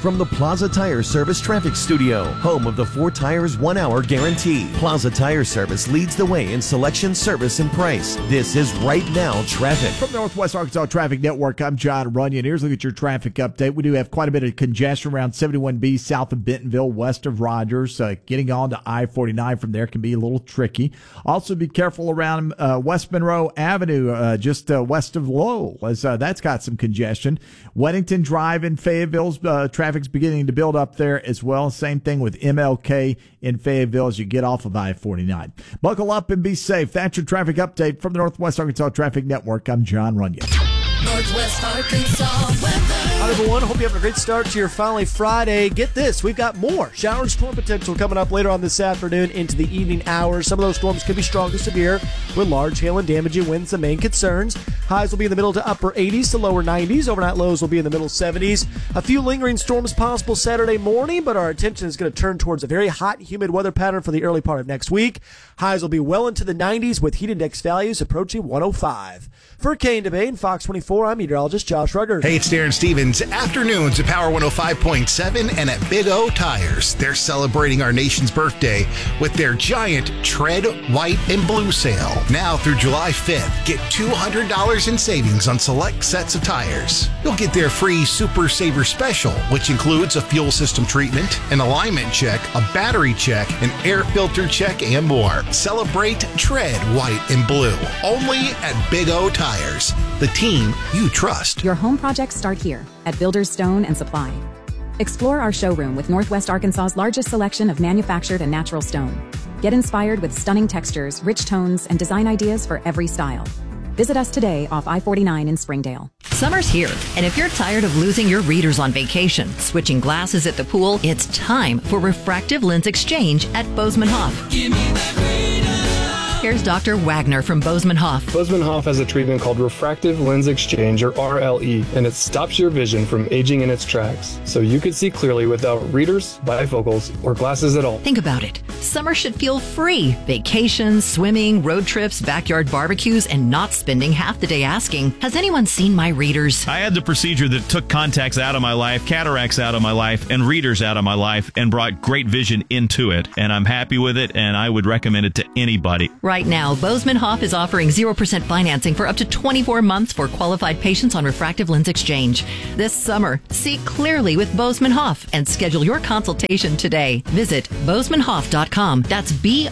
from the Plaza Tire Service Traffic Studio, home of the 4 tires 1 hour guarantee. Plaza Tire Service leads the way in selection, service, and price. This is Right Now Traffic. From the Northwest Arkansas Traffic Network, I'm John Runyon. Here's a look at your traffic update. We do have quite a bit of congestion around 71B south of Bentonville, west of Rogers. Getting on to I-49 from there can be a little tricky. Also be careful around West Monroe Avenue, just west of Lowell, as that's got some congestion. Weddington Drive in Fayetteville's traffic's beginning to build up there as well. Same thing with MLK in Fayetteville as you get off of I-49. Buckle up and be safe. That's your traffic update from the Northwest Arkansas Traffic Network. I'm John Runyon. Northwest Arkansas weather. Hi, everyone. Hope you have a great start to your finally Friday. Get this. We've got more shower and storm potential coming up later on this afternoon into the evening hours. Some of those storms could be strong to severe with large hail and damaging winds the main concerns. Highs will be in the middle to upper 80s to lower 90s. Overnight lows will be in the middle 70s. A few lingering storms possible Saturday morning, but our attention is going to turn towards a very hot, humid weather pattern for the early part of next week. Highs will be well into the 90s with heat index values approaching 105. For Kane Debate and Fox 24, I'm meteorologist Josh Ruggers. Hey, it's Darren Stevens. Afternoons at Power 105.7 and at Big O Tires. They're celebrating our nation's birthday with their giant Tread White and Blue sale. Now through July 5th, get $200 in savings on select sets of tires. You'll get their free Super Saver Special, which includes a fuel system treatment, an alignment check, a battery check, an air filter check, and more. Celebrate Tread White and Blue. Only at Big O Tires. The team you trust. Your home projects start here at Builders Stone and Supply. Explore our showroom with Northwest Arkansas's largest selection of manufactured and natural stone. Get inspired with stunning textures, rich tones, and design ideas for every style. Visit us today off I-49 in Springdale. Summer's here, and if you're tired of losing your readers on vacation, switching glasses at the pool, it's time for refractive lens exchange at Bozeman Hoff. Give me that radar. Here's Dr. Wagner from Bozeman Hoff. Bozeman Hoff has a treatment called refractive lens exchange, or RLE, and it stops your vision from aging in its tracks, so you can see clearly without readers, bifocals, or glasses at all. Think about it. Summer should feel free. Vacations, swimming, road trips, backyard barbecues, and not spending half the day asking, has anyone seen my readers? I had the procedure that took contacts out of my life, cataracts out of my life, and readers out of my life, and brought great vision into it. And I'm happy with it, and I would recommend it to anybody. Right now, Bozeman Hoff is offering 0% financing for up to 24 months for qualified patients on refractive lens exchange. This summer, see clearly with Bozeman Hoff and schedule your consultation today. Visit BozemanHoff.com. That's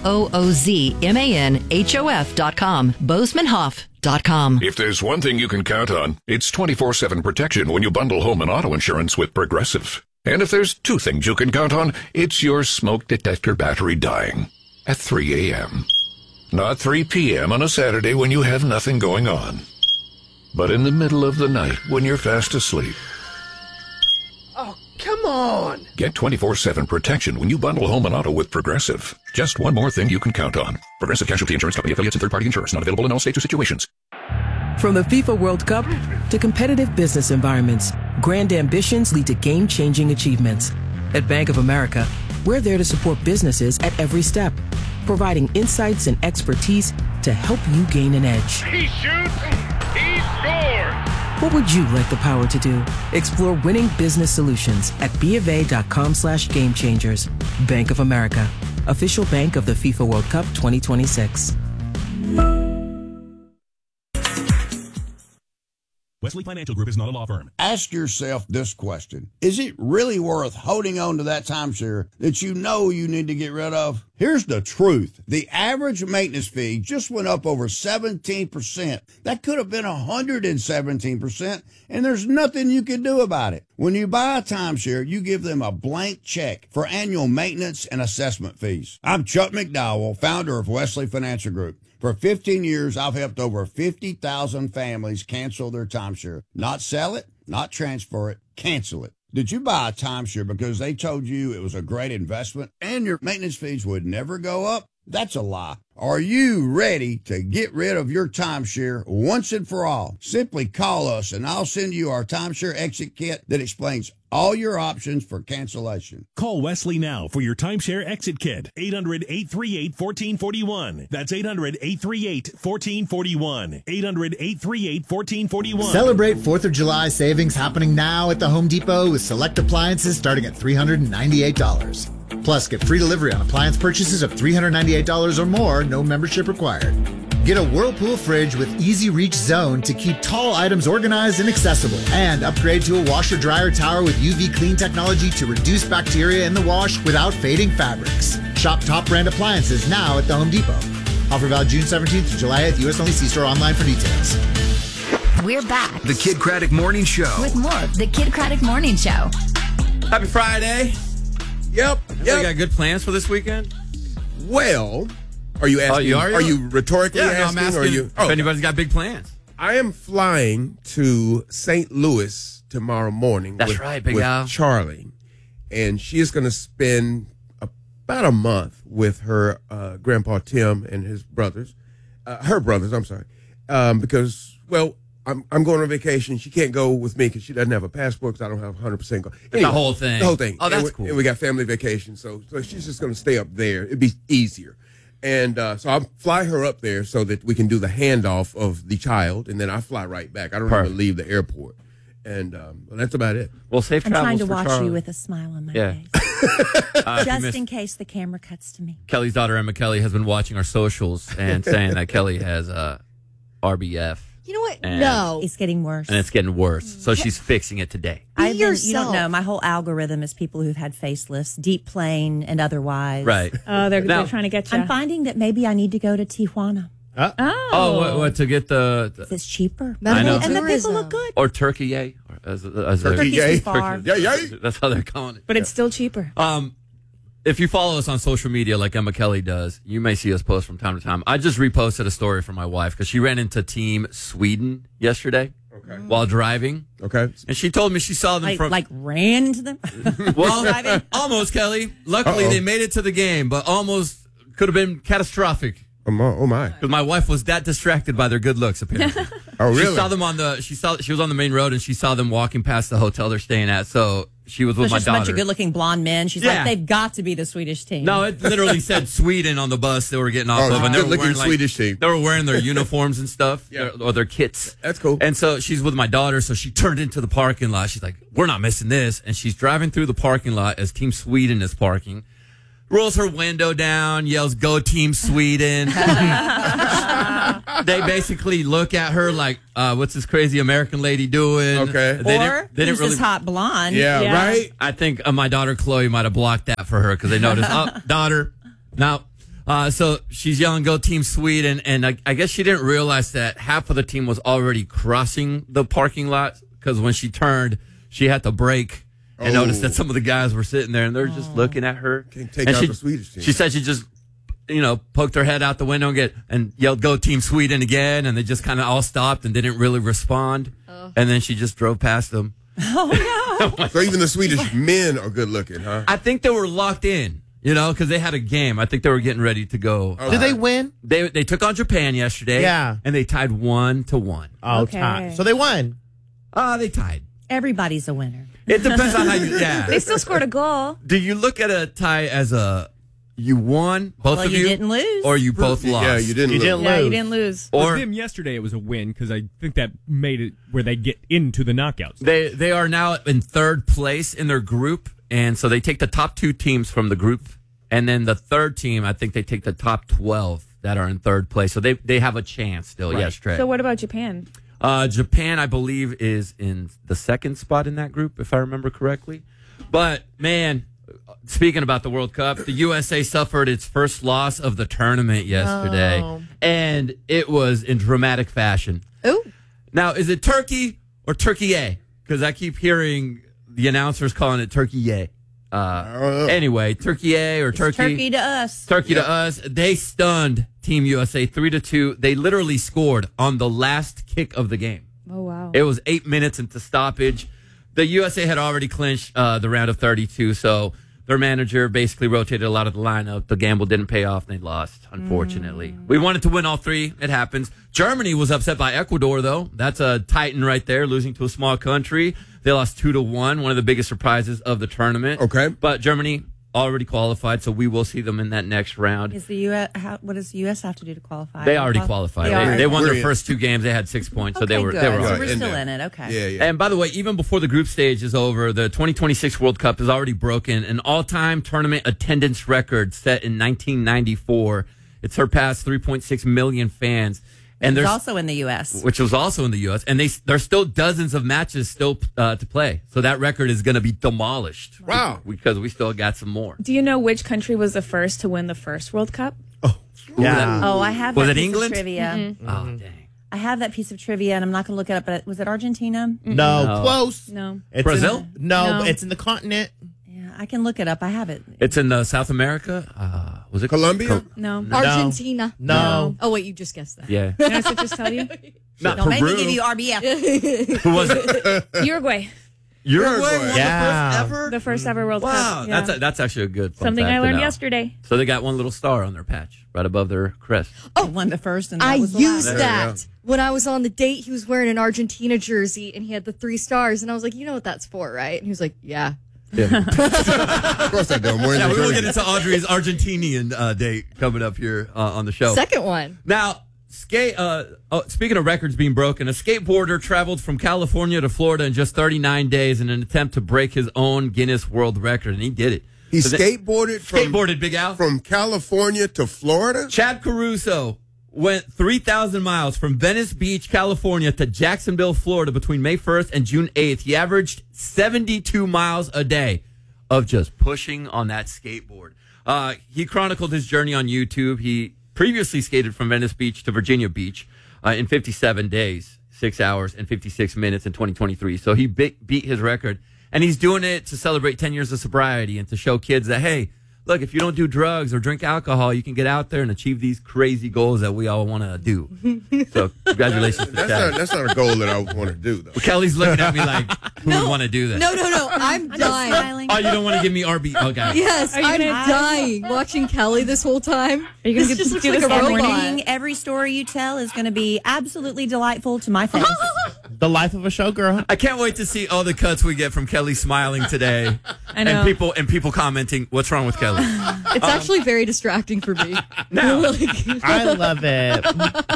BOZMANHOF.com. BozemanHoff.com. If there's one thing you can count on, it's 24/7 protection when you bundle home and auto insurance with Progressive. And if there's two things you can count on, it's your smoke detector battery dying at 3 a.m. Not 3 p.m. on a Saturday when you have nothing going on, but in the middle of the night when you're fast asleep. Oh, come on! Get 24/7 protection when you bundle home and auto with Progressive. Just one more thing you can count on. Progressive Casualty Insurance Company, affiliates, and third-party insurance. Not available in all states or situations. From the FIFA World Cup to competitive business environments, grand ambitions lead to game-changing achievements. At Bank of America, we're there to support businesses at every step, providing insights and expertise to help you gain an edge. He shoots, he scores! What would you like the power to do? Explore winning business solutions at BofA.com/gamechangers. Bank of America, official bank of the FIFA World Cup 2026. Wesley Financial Group is not a law firm. Ask yourself this question. Is it really worth holding on to that timeshare that you know you need to get rid of? Here's the truth. The average maintenance fee just went up over 17%. That could have been 117%, and there's nothing you can do about it. When you buy a timeshare, you give them a blank check for annual maintenance and assessment fees. I'm Chuck McDowell, founder of Wesley Financial Group. For 15 years, I've helped over 50,000 families cancel their timeshare. Not sell it, not transfer it, cancel it. Did you buy a timeshare because they told you it was a great investment and your maintenance fees would never go up? That's a lie. Are you ready to get rid of your timeshare once and for all? Simply call us and I'll send you our timeshare exit kit that explains all your options for cancellation. Call Wesley now for your timeshare exit kit. 800-838-1441. That's 800-838-1441. 800-838-1441. Celebrate 4th of July savings happening now at the Home Depot with select appliances starting at $398. Plus, get free delivery on appliance purchases of $398 or more, no membership required. Get a Whirlpool fridge with Easy Reach Zone to keep tall items organized and accessible. And upgrade to a washer-dryer tower with UV clean technology to reduce bacteria in the wash without fading fabrics. Shop top brand appliances now at the Home Depot. Offer valid June 17th to July 8th. U.S. only. See store online for details. We're back. The Kid Craddock Morning Show. With more of the Kid Craddock Morning Show. Happy Friday. Yep. You got good plans for this weekend? Well, are you asking? Are you rhetorically asking? I'm asking or are you, if anybody's got big plans. I am flying to St. Louis tomorrow morning. That's right, Big Al. Charlie. And she is going to spend about a month with her grandpa Tim and his brothers. Her brothers, I'm sorry. Because, well, I'm going on vacation. She can't go with me because she doesn't have a passport because I don't have 100% go. Anyway, the whole thing. The whole thing. Oh, that's cool. And we got family vacation, so she's just going to stay up there. It'd be easier. And so I'll fly her up there so that we can do the handoff of the child, and then I fly right back. I don't even leave the airport. And that's about it. Well, safe travels. I'm trying to watch Charlie. you with a smile on my face. Just in case the camera cuts to me. Kelly's daughter, Emma Kelly, has been watching our socials and saying that Kelly has RBF. You know what? And- No. It's getting worse. And it's getting worse. So she's fixing it today. You don't know. My whole algorithm is people who've had facelifts, deep plane and otherwise. Right. Oh, they're trying to get you. I'm finding that maybe I need to go to Tijuana. Oh, what to get the It's cheaper. I know. And the people look good. or turkey yay? Or as Turkey's too far. That's how they're calling it. But it's still cheaper. If you follow us on social media like Emma Kelly does, you may see us post from time to time. I just reposted a story from my wife because she ran into Team Sweden yesterday while driving. Okay. And she told me she saw them Like ran into them? Well, almost, Kelly. Luckily, they made it to the game, but almost could have been catastrophic. Oh my! Because my wife was that distracted by their good looks. Apparently, Oh, really? She saw them she was on the main road and she saw them walking past the hotel they're staying at. So she was with my Just a bunch daughter. of good-looking blonde men. She's Yeah. like, they've got to be the Swedish team. No, it literally said Sweden on the bus they were getting off of, and they were good-looking wearing Swedish team. They were wearing their uniforms and stuff, or their kits. That's cool. And so she's with my daughter, so she turned into the parking lot. She's like, "We're not missing this," and she's driving through the parking lot as Team Sweden is parking. Rolls her window down, yells, "Go Team Sweden." They basically look at her like, what's this crazy American lady doing? Okay. Or who's this hot blonde? Yeah, right? I think my daughter Chloe might have blocked that for her because they noticed, daughter, no. So she's yelling, "Go Team Sweden." And I guess she didn't realize that half of the team was already crossing the parking lot because when she turned, she had to brake. And noticed that some of the guys were sitting there and they're just looking at her. Can't take and out the Swedish team. She said she just, poked her head out the window and yelled, "Go Team Sweden" again. And they just kind of all stopped and didn't really respond. And then she just drove past them. Oh, no. So even the Swedish men are good looking, huh? I think they were locked in, because they had a game. I think they were getting ready to go. Did they win? They took on Japan yesterday. Yeah. And they tied 1-1. Oh, Okay. time. So they won. They tied. Everybody's a winner. It depends on how you, They still scored a goal. Do you look at a tie as you won, both of you? You didn't lose. Or you both lost? Yeah, you didn't lose. Yeah, you didn't lose. For Or them yesterday, it was a win because I think that made it where they get into the knockouts. they are now in third place in their group, and so they take the top 2 teams from the group, and then the third team, I think they take the top 12 that are in third place. So they have a chance still. Right. Yes, Trey. So what about Japan? Japan, I believe, is in the second spot in that group, if I remember correctly. But, man, speaking about the World Cup, the USA suffered its first loss of the tournament yesterday. Oh. And it was in dramatic fashion. Ooh. Now, is it Turkey or Turkey-A? Because I keep hearing the announcers calling it Turkey-A. Anyway, Turkey-A or Turkey. Turkey to us. Turkey to us. They stunned Team USA 3-2. They literally scored on the last kick of the game. Oh, wow. It was 8 minutes into stoppage. The USA had already clinched the round of 32, so their manager basically rotated a lot of the lineup. The gamble didn't pay off, and they lost, unfortunately. We wanted to win all three. It happens. Germany was upset by Ecuador, though. That's a titan right there, losing to a small country. They lost 2-1, one of the biggest surprises of the tournament. Okay. But Germany already qualified, so we will see them in that next round. Is the U.S. What does the U.S. have to do to qualify? They already qualified. They won their first 2 games. They had 6 points, so they were good. on. So we're still in it. Okay. And by the way, even before the group stage is over, the 2026 World Cup has already broken an all-time tournament attendance record set in 1994. It surpassed 3.6 million fans. And It's there's also in the U.S. Which was also in the U.S. And there's still dozens of matches still to play. So that record is going to be demolished. Wow. Because we still got some more. Do you know which country was the first to win the first World Cup? Yeah. Oh, I have Was that it piece England? of trivia. Oh, dang. I have that piece of trivia, and I'm not going to look it up, but was it Argentina? No, close. No. It's Brazil? No, it's in the continent. Yeah, I can look it up. I have it. It's in South America. Was it Colombia? No. Argentina. No. Oh, wait, you just guessed that. Yeah. Can I just tell you? Not Don't make me Peru. give you RBF. Who was it? Uruguay. Uruguay won Yeah. the first ever? The first ever World Wow. Cup. Yeah. That's actually a good fun Something fact I to learned know. yesterday. So they got one little star on their patch right above their crest. Oh, won the first, and that I was the used last. that when I was on the date. He was wearing an Argentina jersey and he had the 3 stars. And I was like, you know what that's for, right? And he was like, yeah. Of course I do. I'm wearing Yeah, the we will jersey. get into Audrey's Argentinian date coming up here on the show. Second one. Now, speaking of records being broken, a skateboarder traveled from California to Florida in just 39 days in an attempt to break his own Guinness World Record, and he did it. He So skateboarded, Big Al, from California to Florida. Chad Caruso went 3,000 miles from Venice Beach, California to Jacksonville, Florida between May 1st and June 8th. He averaged 72 miles a day of just pushing on that skateboard. He chronicled his journey on YouTube. He previously skated from Venice Beach to Virginia Beach in 57 days, 6 hours and 56 minutes in 2023. So he beat his record, and he's doing it to celebrate 10 years of sobriety and to show kids that, hey, look, if you don't do drugs or drink alcohol, you can get out there and achieve these crazy goals that we all want to do. So congratulations to Chad. That's not a goal that I want to do, though. Well, Kelly's looking at me like, who would want to do that? No. I'm dying. Oh, you don't want to give me RB? Okay. Yes, I'm dying watching Kelly this whole time. Are you going to This just do looks this like a all robot. morning? Every story you tell is going to be absolutely delightful to my face. The life of a showgirl. I can't wait to see all the cuts we get from Kelly smiling today. I know. And people commenting, what's wrong with Kelly? It's actually very distracting for me. Now, I love it.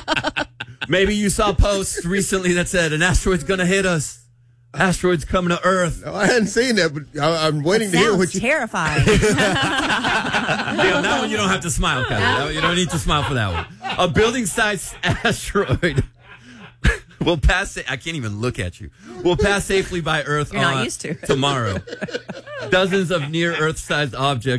maybe you saw posts recently that said an asteroid's going to hit us. Asteroid's coming to Earth. No, I hadn't seen that, but I'm waiting to hear what you. Terrifying. That one you don't have to smile, Kelly. You don't need to smile for that one. A building-sized asteroid will pass. I can't even look at you. Will pass safely by Earth You're not used to it. tomorrow. Dozens of near Earth-sized objects